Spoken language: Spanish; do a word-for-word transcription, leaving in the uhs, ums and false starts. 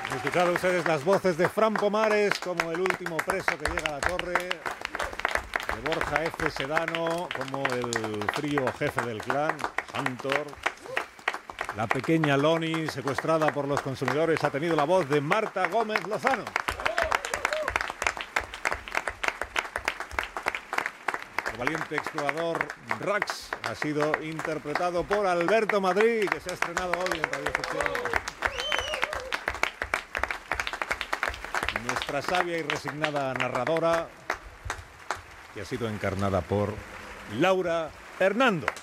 Escuchado ustedes las voces de Fran Pomares como el último preso que llega a la torre, de Borja F. Sedano como el frío jefe del clan, Santor. La pequeña Loni, secuestrada por los consumidores, ha tenido la voz de Marta Gómez Lozano. El valiente explorador Rax ha sido interpretado por Alberto Madrid, que se ha estrenado hoy en Radio Ficción. Nuestra sabia y resignada narradora, que ha sido encarnada por Laura Hernando.